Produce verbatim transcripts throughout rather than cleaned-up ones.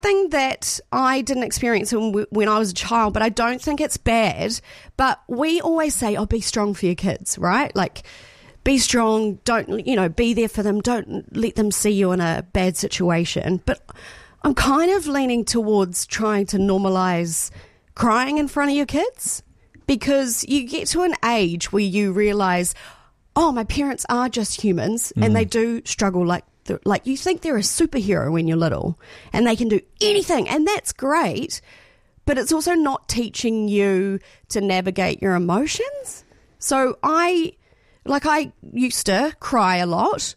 thing that I didn't experience when, when I was a child, but I don't think it's bad. But we always say, oh, be strong for your kids, right? Like, be strong, don't, you know, be there for them, don't let them see you in a bad situation. But I'm kind of leaning towards trying to normalise crying in front of your kids, because you get to an age where you realise, oh, my parents are just humans mm. and they do struggle like Like, you think they're a superhero when you're little and they can do anything, and that's great, but it's also not teaching you to navigate your emotions. So I, like, I used to cry a lot.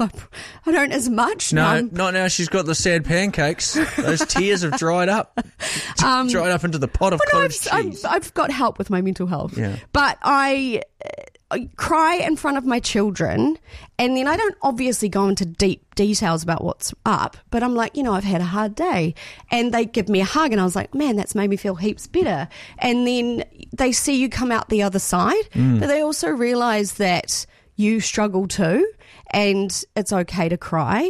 I don't as much. No, no, not now. She's got the sad pancakes. Those tears have dried up. Um, dried up into the pot of well, cottage no, I've, cheese. I've, I've got help with my mental health. Yeah. But I... I cry in front of my children, and then I don't obviously go into deep details about what's up, but I'm like, you know, I've had a hard day, and they give me a hug, and I was like, man, that's made me feel heaps better. And then they see you come out the other side, mm. but they also realise that you struggle too, and it's okay to cry,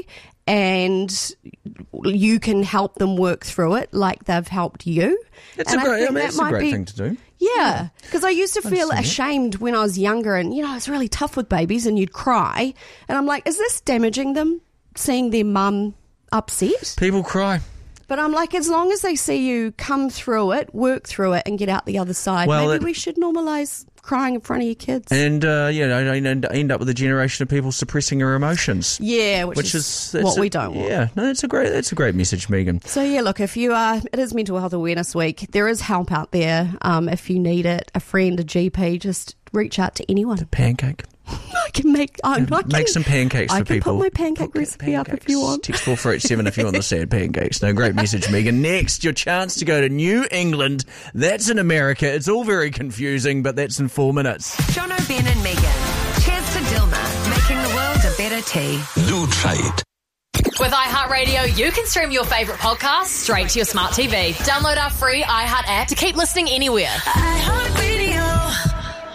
and you can help them work through it like they've helped you. It's and a great, I think I mean, that it's a might great be, thing to do. Yeah, because I used to feel I've ashamed when I was younger, and, you know, I was really tough with babies, and you'd cry. And I'm like, is this damaging them, seeing their mum upset? People cry. But I'm like, as long as they see you come through it, work through it, and get out the other side, well, maybe it, we should normalise crying in front of your kids. And, uh, you know, end, end up with a generation of people suppressing their emotions. Yeah, which, which is, is what a, we don't want. Yeah, no, that's a great, that's a great message, Megan. So, yeah, look, if you are, it is Mental Health Awareness Week. There is help out there. Um, if you need it, a friend, a G P, just reach out to anyone. The pancake. I can make I, I can, make some pancakes I for can people. Put my pancake Put recipe pancakes. up if you want. Text four four eight seven if you want the sad pancakes. No, great message, Megan. Next, your chance to go to New England. That's in America. It's all very confusing, but that's in four minutes. Jono, Ben and Megan. Cheers to Dilma, making the world a better tea. Lutrait. With iHeartRadio, you can stream your favourite podcasts straight to your smart T V. Download our free iHeart app to keep listening anywhere. iHeartRadio.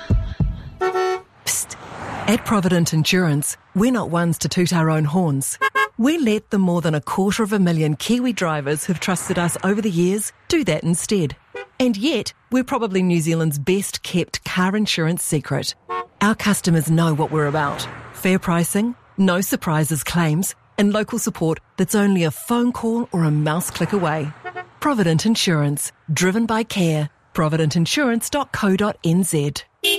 Psst. At Provident Insurance, we're not ones to toot our own horns. We let the more than a quarter of a million Kiwi drivers who've trusted us over the years do that instead. And yet, we're probably New Zealand's best kept car insurance secret. Our customers know what we're about. Fair pricing, no surprises claims, and local support that's only a phone call or a mouse click away. Provident Insurance, driven by care. provident insurance dot co dot n z.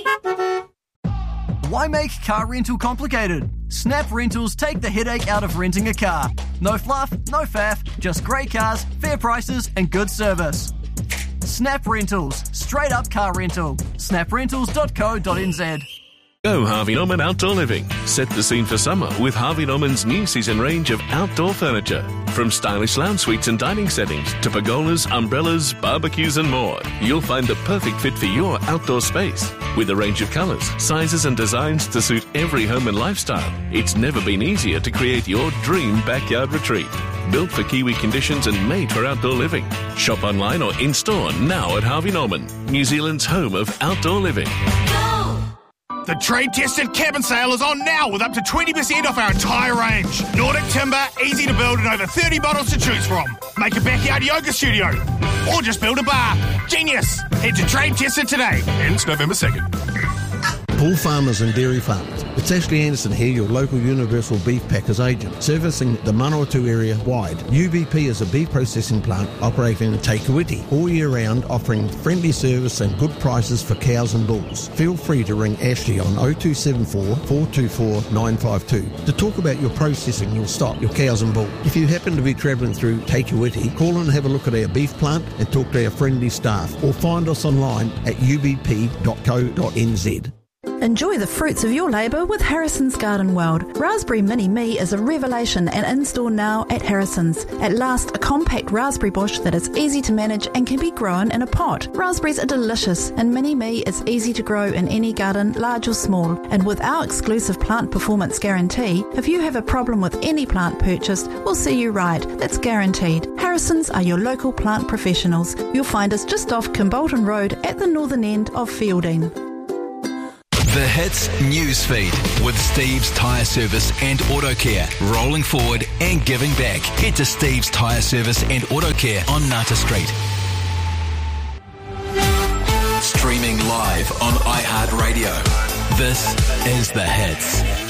Why make car rental complicated? Snap Rentals take the headache out of renting a car. No fluff, no faff, just great cars, fair prices and good service. Snap Rentals, straight up car rental. snap rentals dot co dot n z. Go Harvey Norman Outdoor Living. Set the scene for summer with Harvey Norman's new season range of outdoor furniture. From stylish lounge suites and dining settings to pergolas, umbrellas, barbecues and more. You'll find the perfect fit for your outdoor space. With a range of colours, sizes and designs to suit every home and lifestyle, it's never been easier to create your dream backyard retreat. Built for Kiwi conditions and made for outdoor living. Shop online or in-store now at Harvey Norman, New Zealand's home of outdoor living. The trade-tested cabin sale is on now with up to twenty percent off our entire range. Nordic timber, easy to build and over thirty models to choose from. Make a backyard yoga studio or just build a bar. Genius! Head to Trade Tested today. Ends November second. Bull farmers and dairy farmers. It's Ashley Anderson here, your local Universal Beef Packers agent, servicing the Manawatu area wide. U B P is a beef processing plant operating in Te Kuiti, all year round, offering friendly service and good prices for cows and bulls. Feel free to ring Ashley on oh two seven four, four two four, nine five two to talk about your processing your stock, your cows and bull. If you happen to be travelling through Te Kuiti, call and have a look at our beef plant and talk to our friendly staff, or find us online at u b p dot co dot n z. Enjoy the fruits of your labour with Harrison's Garden World. Raspberry Mini Me is a revelation and in store now at Harrison's. At last, a compact raspberry bush that is easy to manage and can be grown in a pot. Raspberries are delicious and Mini Me is easy to grow in any garden, large or small. And with our exclusive plant performance guarantee, if you have a problem with any plant purchased, we'll see you right. That's guaranteed. Harrison's are your local plant professionals. You'll find us just off Kimbolton Road at the northern end of Fielding. The Hits Newsfeed with Steve's Tyre Service and Auto Care. Rolling forward and giving back. Head to Steve's Tyre Service and Auto Care on Nata Street. Streaming live on iHeartRadio. This is The Hits.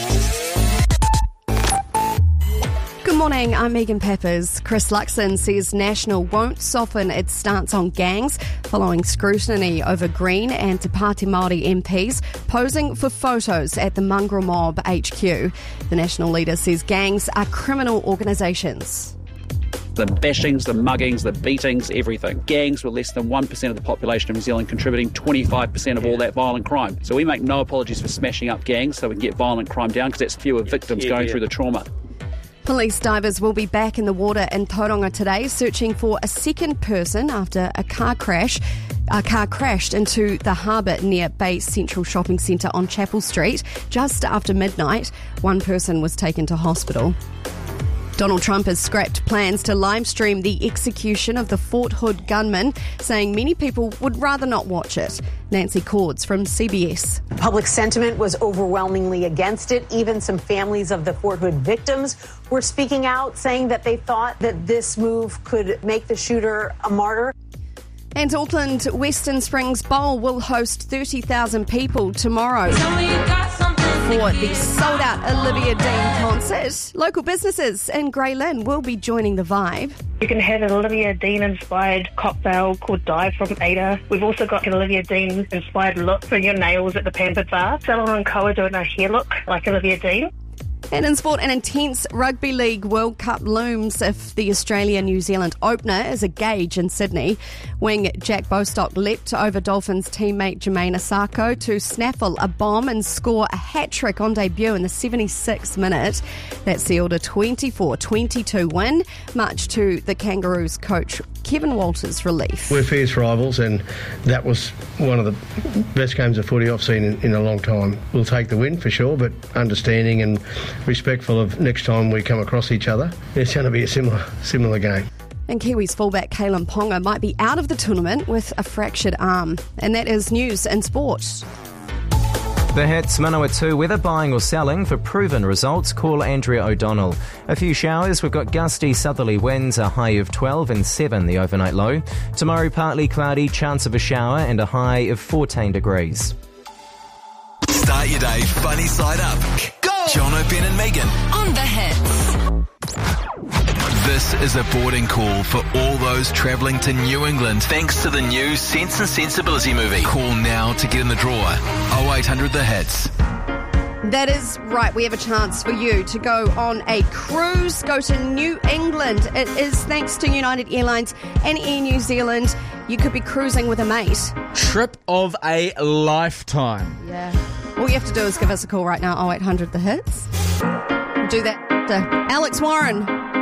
Good morning, I'm Megan Peppers. Chris Luxon says National won't soften its stance on gangs following scrutiny over Green and Te Pāti Māori M Ps posing for photos at the Mongrel Mob H Q. The National leader says gangs are criminal organisations. The bashings, the muggings, the beatings, everything. Gangs were less than one percent of the population of New Zealand, contributing twenty-five percent of all that violent crime. So we make no apologies for smashing up gangs so we can get violent crime down, because that's fewer victims yeah, going yeah. through the trauma. Police divers will be back in the water in Tauranga today, searching for a second person after a car crash. A car crashed into the harbour near Bay Central Shopping Centre on Chapel Street just after midnight. One person was taken to hospital. Donald Trump has scrapped plans to live-stream the execution of the Fort Hood gunman, saying many people would rather not watch it. Nancy Cords from C B S. Public sentiment was overwhelmingly against it. Even some families of the Fort Hood victims were speaking out, saying that they thought that this move could make the shooter a martyr. And Auckland Western Springs Bowl will host thirty thousand people tomorrow for the sold-out Olivia Dean concert. Local businesses in Grey Lynn will be joining the vibe. You can have an Olivia Dean-inspired cocktail called Dive from Ada. We've also got an Olivia Dean-inspired look for your nails at the Pampered Bar. Salon and Co are doing a hair look like Olivia Dean. And in sport, an intense Rugby League World Cup looms if the Australia-New Zealand opener is a gauge in Sydney. Wing Jack Bostock leapt over Dolphins teammate Jermaine Asako to snaffle a bomb and score a hat-trick on debut in the seventy-sixth minute. That sealed a twenty-four twenty-two win, much to the Kangaroos coach Kevin Walters' relief. We're fierce rivals, and that was one of the best games of footy I've seen in, in a long time. We'll take the win for sure, but understanding and respectful of next time we come across each other, it's going to be a similar similar game. And Kiwis fullback Kalen Ponga might be out of the tournament with a fractured arm. And that is news in sport. The Hits Manawatu weather, buying or selling. For proven results, call Andrea O'Donnell. A few showers. We've got gusty southerly winds, a high of twelve and seven the overnight low. Tomorrow partly cloudy, chance of a shower and a high of fourteen degrees. Start your day funny side up. Go! Jono, Ben and Megan on The Hits. This is a boarding call for all those travelling to New England thanks to the new Sense and Sensibility movie. Call now to get in the draw. oh eight hundred the hits. That is right. We have a chance for you to go on a cruise, go to New England. It is thanks to United Airlines and Air New Zealand. You could be cruising with a mate. Trip of a lifetime. Yeah. All you have to do is give us a call right now, oh eight hundred the hits. Do that to Alex Warren.